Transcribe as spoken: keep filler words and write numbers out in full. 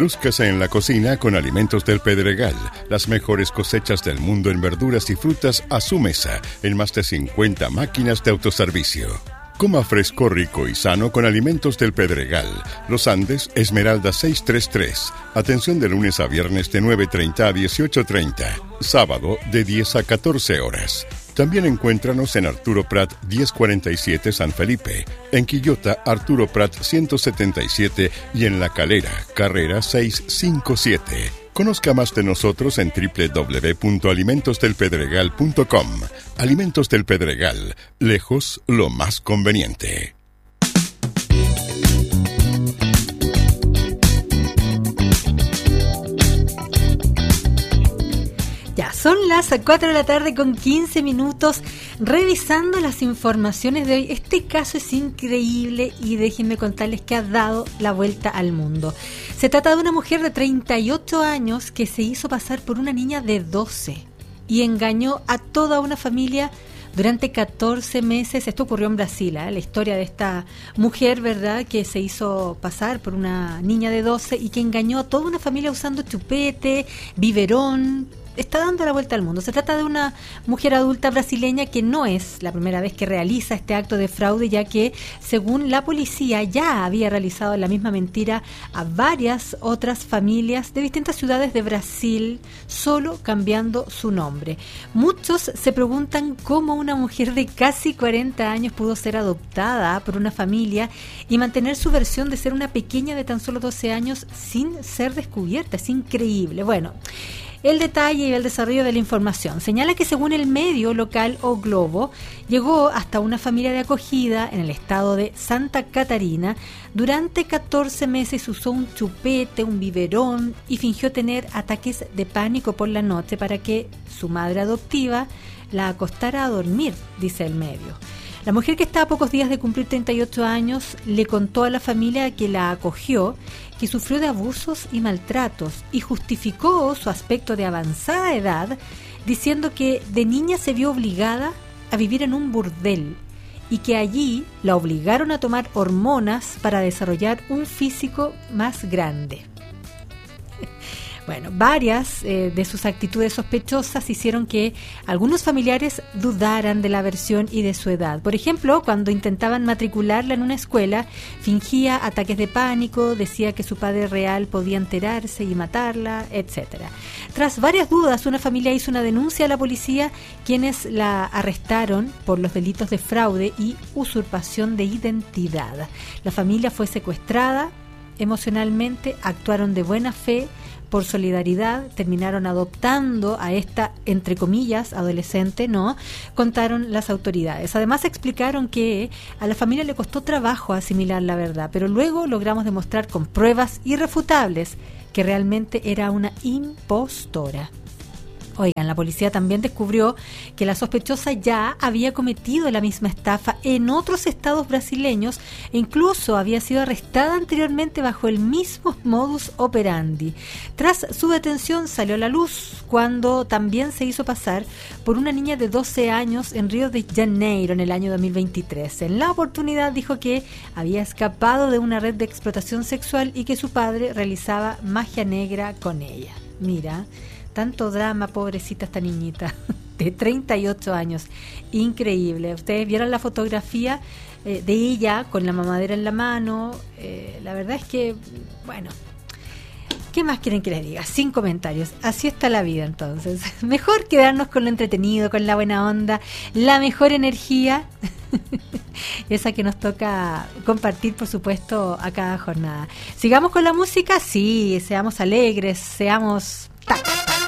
Relúzcase en la cocina con Alimentos del Pedregal, las mejores cosechas del mundo en verduras y frutas a su mesa, en más de cincuenta máquinas de autoservicio. Coma fresco, rico y sano con Alimentos del Pedregal. Los Andes, Esmeralda seiscientos treinta y tres. Atención de lunes a viernes de nueve treinta a dieciocho treinta. Sábado de diez a catorce horas. También encuéntranos en Arturo Prat diez cuarenta y siete San Felipe, en Quillota Arturo Prat ciento setenta y siete y en La Calera, Carrera seiscientos cincuenta y siete. Conozca más de nosotros en doble u doble u doble u punto alimentos del pedregal punto com. Alimentos del Pedregal, lejos lo más conveniente. Ya, son las cuatro de la tarde con quince minutos, revisando las informaciones de hoy. Este caso es increíble y déjenme contarles que ha dado la vuelta al mundo. Se trata de una mujer de treinta y ocho años que se hizo pasar por una niña de doce y engañó a toda una familia durante catorce meses. Esto ocurrió en Brasil, ¿eh? La historia de esta mujer, ¿verdad?, que se hizo pasar por una niña de doce y que engañó a toda una familia usando chupete, biberón. Está dando la vuelta al mundo. Se trata de una mujer adulta brasileña que no es la primera vez que realiza este acto de fraude, ya que, según la policía, ya había realizado la misma mentira a varias otras familias de distintas ciudades de Brasil, solo cambiando su nombre. Muchos se preguntan cómo una mujer de casi cuarenta años pudo ser adoptada por una familia y mantener su versión de ser una pequeña de tan solo doce años sin ser descubierta. Es increíble. Bueno, el detalle y el desarrollo de la información señala que, según el medio local O Globo, llegó hasta una familia de acogida en el estado de Santa Catarina. Durante catorce meses usó un chupete, un biberón y fingió tener ataques de pánico por la noche para que su madre adoptiva la acostara a dormir, dice el medio. La mujer, que está a pocos días de cumplir treinta y ocho años, le contó a la familia que la acogió que sufrió de abusos y maltratos y justificó su aspecto de avanzada edad diciendo que de niña se vio obligada a vivir en un burdel y que allí la obligaron a tomar hormonas para desarrollar un físico más grande. Bueno, varias eh, de sus actitudes sospechosas hicieron que algunos familiares dudaran de la versión y de su edad. Por ejemplo, cuando intentaban matricularla en una escuela, fingía ataques de pánico, decía que su padre real podía enterarse y matarla, etcétera. Tras varias dudas, una familia hizo una denuncia a la policía, quienes la arrestaron por los delitos de fraude y usurpación de identidad. La familia fue secuestrada emocionalmente, actuaron de buena fe. Por solidaridad terminaron adoptando a esta, entre comillas, adolescente, ¿no?, contaron las autoridades. Además explicaron que a la familia le costó trabajo asimilar la verdad, pero luego logramos demostrar con pruebas irrefutables que realmente era una impostora. Oigan, la policía también descubrió que la sospechosa ya había cometido la misma estafa en otros estados brasileños e incluso había sido arrestada anteriormente bajo el mismo modus operandi. Tras su detención salió a la luz cuando también se hizo pasar por una niña de doce años en Río de Janeiro en el año dos mil veintitrés. En la oportunidad dijo que había escapado de una red de explotación sexual y que su padre realizaba magia negra con ella. Mira, tanto drama, pobrecita esta niñita de treinta y ocho años. Increíble. Ustedes vieron la fotografía eh, de ella con la mamadera en la mano. Eh, la verdad es que, bueno, ¿qué más quieren que les diga? Sin comentarios. Así está la vida, entonces. Mejor quedarnos con lo entretenido, con la buena onda, la mejor energía, esa que nos toca compartir, por supuesto, a cada jornada. Sigamos con la música, sí, seamos alegres, seamos... ¡Tac!